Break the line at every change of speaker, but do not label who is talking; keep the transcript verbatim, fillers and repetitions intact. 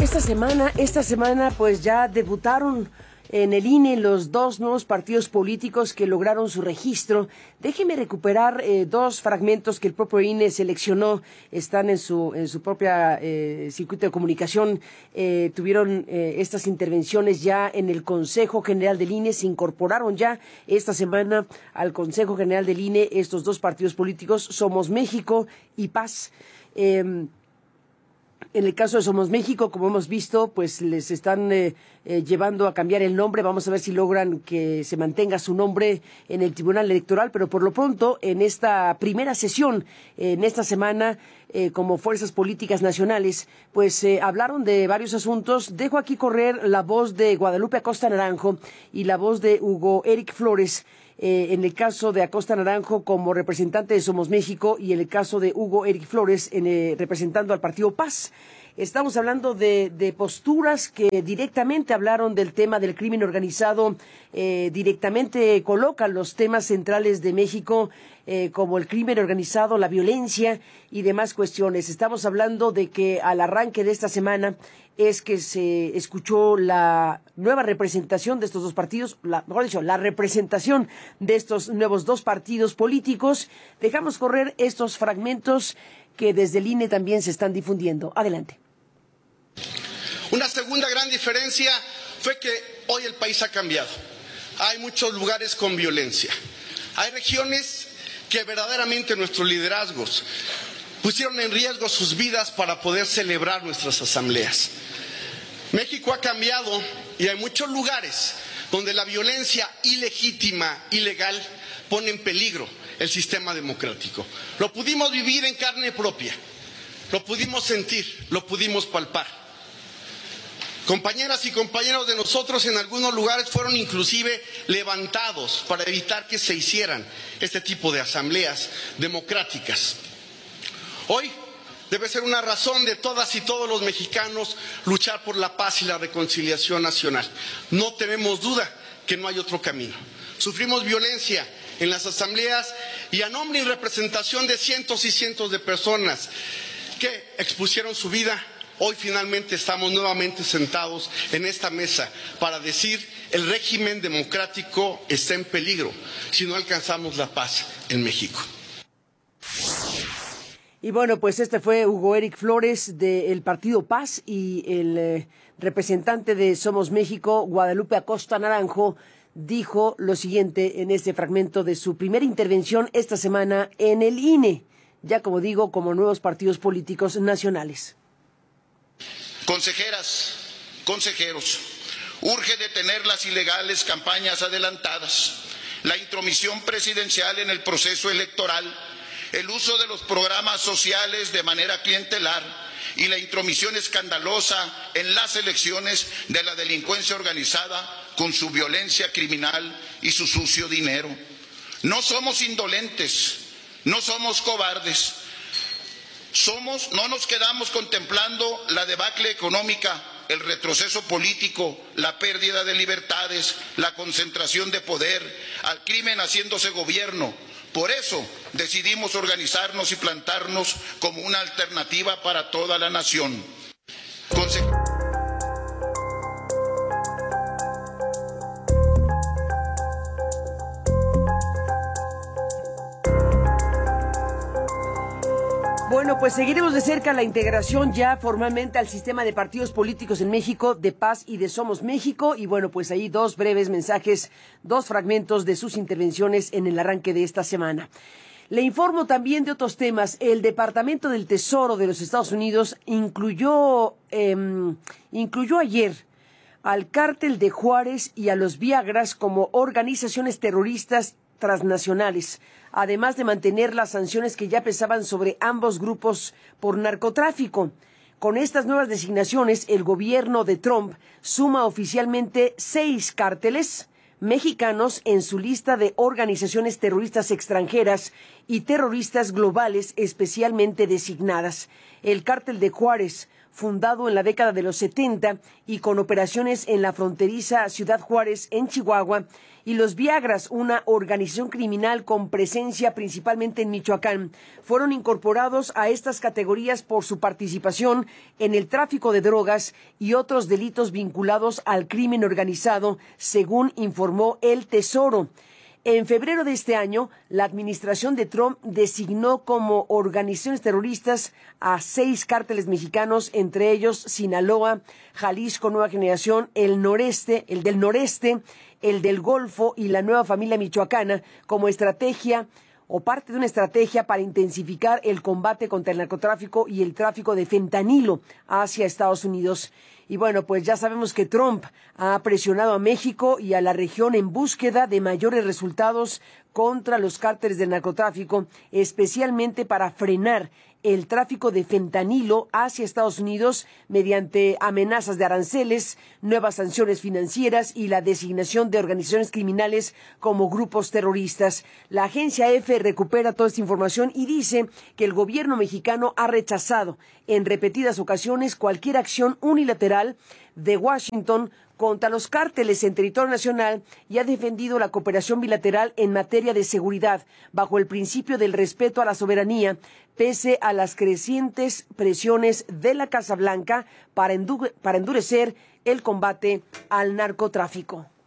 esta semana, esta semana pues ya debutaron en el I N E los dos nuevos partidos políticos que lograron su registro. Déjeme recuperar eh, dos fragmentos que el propio I N E seleccionó, están en su en su propia eh, circuito de comunicación. Eh, tuvieron eh, estas intervenciones ya en el Consejo General del I N E, se incorporaron ya esta semana al Consejo General del I N E estos dos partidos políticos, Somos México y Paz. Eh, En el caso de Somos México, como hemos visto, pues les están eh, eh, llevando a cambiar el nombre. Vamos a ver si logran que se mantenga su nombre en el Tribunal Electoral, pero por lo pronto, en esta primera sesión, eh, en esta semana, eh, como fuerzas políticas nacionales, pues eh, hablaron de varios asuntos. Dejo aquí correr la voz de Guadalupe Acosta Naranjo y la voz de Hugo Eric Flores, Eh, en el caso de Acosta Naranjo como representante de Somos México y en el caso de Hugo Eric Flores en, eh, representando al Partido Paz. Estamos hablando de, de posturas que directamente hablaron del tema del crimen organizado, eh, directamente colocan los temas centrales de México eh, como el crimen organizado, la violencia y demás cuestiones. Estamos hablando de que al arranque de esta semana es que se escuchó la nueva representación de estos dos partidos, la, mejor dicho, la representación de estos nuevos dos partidos políticos. Dejamos correr estos fragmentos que desde el I N E también se están difundiendo. Adelante.
Una segunda gran diferencia fue que hoy el país ha cambiado. Hay muchos lugares con violencia. Hay regiones que verdaderamente nuestros liderazgos pusieron en riesgo sus vidas para poder celebrar nuestras asambleas. México ha cambiado y hay muchos lugares donde la violencia ilegítima, ilegal, pone en peligro el sistema democrático. Lo pudimos vivir en carne propia, lo pudimos sentir, lo pudimos palpar. Compañeras y compañeros de nosotros en algunos lugares fueron inclusive levantados para evitar que se hicieran este tipo de asambleas democráticas. Hoy debe ser una razón de todas y todos los mexicanos luchar por la paz y la reconciliación nacional. No tenemos duda que no hay otro camino. Sufrimos violencia en las asambleas y a nombre y representación de cientos y cientos de personas que expusieron su vida, hoy finalmente estamos nuevamente sentados en esta mesa para decir el régimen democrático está en peligro si no alcanzamos la paz en México.
Y bueno, pues este fue Hugo Eric Flores del Partido Paz y el eh, representante de Somos México, Guadalupe Acosta Naranjo, dijo lo siguiente en este fragmento de su primera intervención esta semana en el I N E, ya como digo, como nuevos partidos políticos nacionales.
Consejeras, consejeros, urge detener las ilegales campañas adelantadas, la intromisión presidencial en el proceso electoral, el uso de los programas sociales de manera clientelar y la intromisión escandalosa en las elecciones de la delincuencia organizada con su violencia criminal y su sucio dinero. No somos indolentes, no somos cobardes. Somos, no nos quedamos contemplando la debacle económica, el retroceso político, la pérdida de libertades, la concentración de poder, al crimen haciéndose gobierno. Por eso decidimos organizarnos y plantarnos como una alternativa para toda la nación. Conse-
Bueno, pues seguiremos de cerca la integración ya formalmente al sistema de partidos políticos en México, de Paz y de Somos México. Y bueno, pues ahí dos breves mensajes, dos fragmentos de sus intervenciones en el arranque de esta semana. Le informo también de otros temas. El Departamento del Tesoro de los Estados Unidos incluyó, eh, incluyó ayer al Cártel de Juárez y a los Viagras como organizaciones terroristas transnacionales, además de mantener las sanciones que ya pesaban sobre ambos grupos por narcotráfico. Con estas nuevas designaciones, el gobierno de Trump suma oficialmente seis cárteles mexicanos en su lista de organizaciones terroristas extranjeras y terroristas globales especialmente designadas. El Cártel de Juárez, fundado en la década de los setenta y con operaciones en la fronteriza Ciudad Juárez, en Chihuahua, y los Viagras, una organización criminal con presencia principalmente en Michoacán, fueron incorporados a estas categorías por su participación en el tráfico de drogas y otros delitos vinculados al crimen organizado, según informó el Tesoro. En febrero de este año, la administración de Trump designó como organizaciones terroristas a seis cárteles mexicanos, entre ellos Sinaloa, Jalisco Nueva Generación, el Noreste, el del Noreste, el del Golfo y la Nueva Familia Michoacana, como estrategia o parte de una estrategia para intensificar el combate contra el narcotráfico y el tráfico de fentanilo hacia Estados Unidos. Y bueno, pues ya sabemos que Trump ha presionado a México y a la región en búsqueda de mayores resultados contra los cárteles del narcotráfico, especialmente para frenar el tráfico de fentanilo hacia Estados Unidos mediante amenazas de aranceles, nuevas sanciones financieras y la designación de organizaciones criminales como grupos terroristas. La agencia F recupera toda esta información y dice que el gobierno mexicano ha rechazado en repetidas ocasiones cualquier acción unilateral de Washington contra los cárteles en territorio nacional y ha defendido la cooperación bilateral en materia de seguridad bajo el principio del respeto a la soberanía, pese a las crecientes presiones de la Casa Blanca para, endu- para endurecer el combate al narcotráfico.